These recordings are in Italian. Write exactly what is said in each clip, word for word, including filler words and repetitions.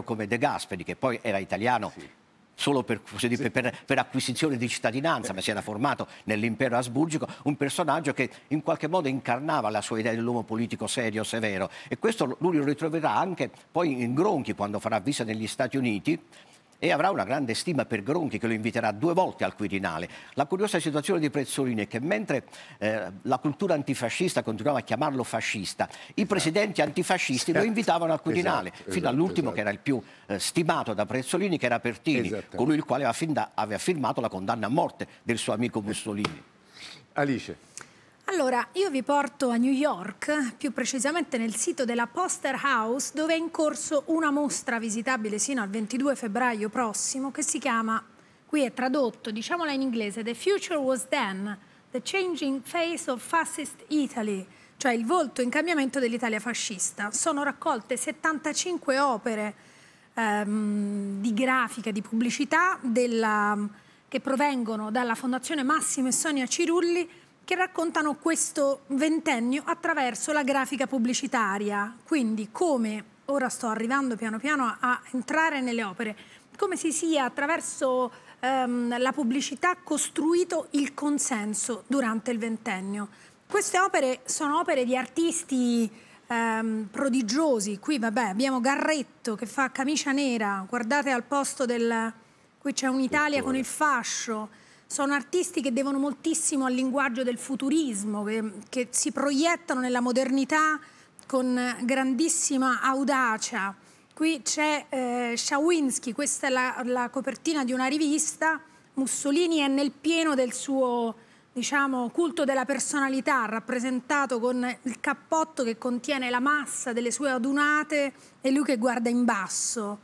come De Gasperi, che poi era italiano sì. solo per, così dire, per, per acquisizione di cittadinanza, ma si era formato nell'impero asburgico, un personaggio che in qualche modo incarnava la sua idea dell'uomo politico serio, severo. E questo lui lo ritroverà anche poi in Gronchi, quando farà visita negli Stati Uniti, e avrà una grande stima per Gronchi, che lo inviterà due volte al Quirinale. La curiosa situazione di Prezzolini è che mentre eh, la cultura antifascista continuava a chiamarlo fascista, i presidenti antifascisti lo invitavano al Quirinale, esatto, fino esatto, all'ultimo esatto. che era il più eh, stimato da Prezzolini, che era Pertini, colui il quale aveva, fin aveva firmato la condanna a morte del suo amico Mussolini. Alice. Allora, io vi porto a New York, più precisamente nel sito della Poster House, dove è in corso una mostra visitabile sino al ventidue febbraio prossimo, che si chiama, qui è tradotto, diciamola in inglese, The Future Was Then, The Changing Face of Fascist Italy, cioè il volto in cambiamento dell'Italia fascista. Sono raccolte settantacinque opere ehm, di grafica, di pubblicità, della, che provengono dalla Fondazione Massimo e Sonia Cirulli, che raccontano questo ventennio attraverso la grafica pubblicitaria. Quindi come, ora sto arrivando piano piano a entrare nelle opere, come si sia attraverso ehm, la pubblicità costruito il consenso durante il ventennio. Queste opere sono opere di artisti ehm, prodigiosi. Qui vabbè abbiamo Garretto che fa Camicia Nera, guardate al posto del... qui c'è un'Italia con il fascio. Sono artisti che devono moltissimo al linguaggio del futurismo, che, che si proiettano nella modernità con grandissima audacia. Qui c'è eh, Szałwinski, questa è la, la copertina di una rivista. Mussolini è nel pieno del suo, diciamo, culto della personalità, rappresentato con il cappotto che contiene la massa delle sue adunate e lui che guarda in basso.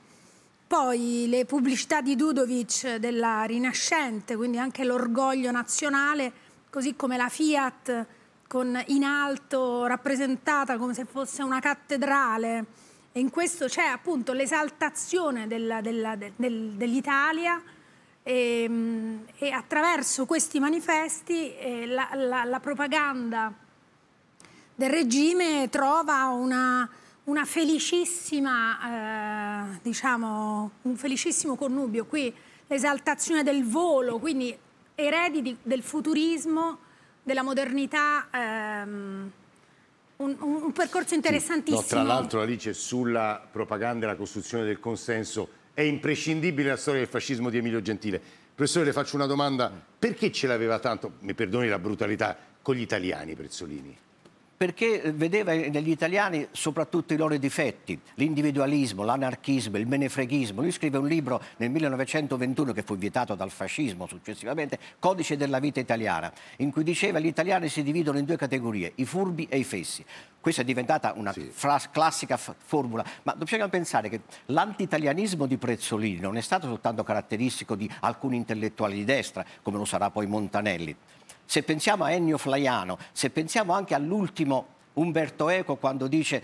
Poi le pubblicità di Dudovic della Rinascente, quindi anche l'orgoglio nazionale, così come la Fiat con in alto rappresentata come se fosse una cattedrale. E in questo c'è appunto l'esaltazione della, della, del, dell'Italia e, e attraverso questi manifesti eh, la, la, la propaganda del regime trova una... una felicissima, eh, diciamo, un felicissimo connubio. Qui l'esaltazione del volo, quindi eredi di, del futurismo, della modernità, ehm, un, un percorso interessantissimo. Sì. No, tra l'altro, Alice, sulla propaganda e la costruzione del consenso è imprescindibile la storia del fascismo di Emilio Gentile. Professore, le faccio una domanda: perché ce l'aveva tanto, mi perdoni la brutalità, con gli italiani Prezzolini? Perché vedeva negli italiani soprattutto i loro difetti, l'individualismo, l'anarchismo, il menefreghismo. Lui scrive un libro nel millenovecentoventuno che fu vietato dal fascismo successivamente, Codice della vita italiana, in cui diceva che gli italiani si dividono in due categorie, i furbi e i fessi. Questa è diventata una sì. classica formula, ma dobbiamo pensare che l'antitalianismo di Prezzolini non è stato soltanto caratteristico di alcuni intellettuali di destra, come lo sarà poi Montanelli. Se pensiamo a Ennio Flaiano, se pensiamo anche all'ultimo Umberto Eco quando dice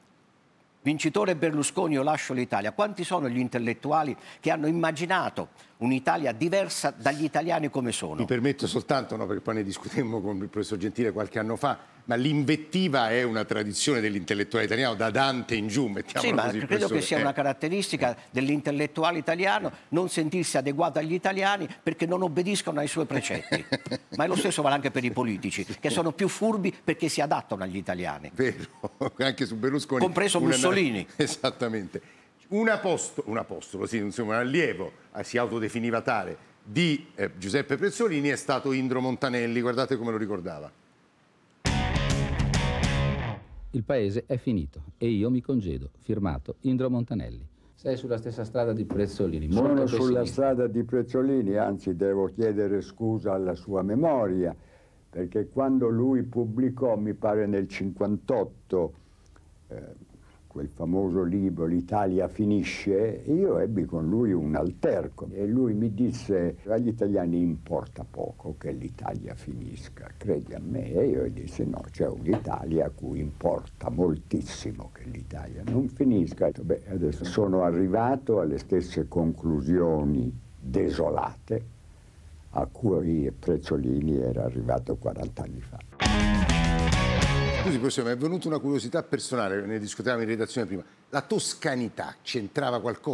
vincitore Berlusconi io lascio l'Italia, quanti sono gli intellettuali che hanno immaginato un'Italia diversa dagli italiani come sono? Mi permetto soltanto, no, perché poi ne discutemmo con il professor Gentile qualche anno fa, ma l'invettiva è una tradizione dell'intellettuale italiano da Dante in giù, mettiamolo sì, ma così. credo che sia eh. una caratteristica eh. dell'intellettuale italiano non sentirsi adeguato agli italiani perché non obbediscono ai suoi precetti. Ma è lo stesso vale anche per i politici, che sono più furbi perché si adattano agli italiani. Vero, anche su Berlusconi. Compreso Mussolini. Una... Esattamente. Un apostolo, un apostolo, sì, insomma, un allievo, si autodefiniva tale, di eh, Giuseppe Prezzolini è stato Indro Montanelli, guardate come lo ricordava. Il paese è finito e io mi congedo, firmato Indro Montanelli. Sei sulla stessa strada di Prezzolini. Molto Sono pessimista. sulla strada di Prezzolini, anzi devo chiedere scusa alla sua memoria, perché quando lui pubblicò, mi pare nel cinquantotto, eh, quel famoso libro L'Italia finisce, io ebbi con lui un alterco e lui mi disse agli italiani importa poco che l'Italia finisca, credi a me? E io gli dissi no, c'è un'Italia a cui importa moltissimo che l'Italia non finisca. Beh, adesso sono arrivato alle stesse conclusioni desolate a cui Prezzolini era arrivato quaranta anni fa. Scusi, professore, mi è venuta una curiosità personale, ne discutevamo in redazione prima. La toscanità c'entrava qualcosa?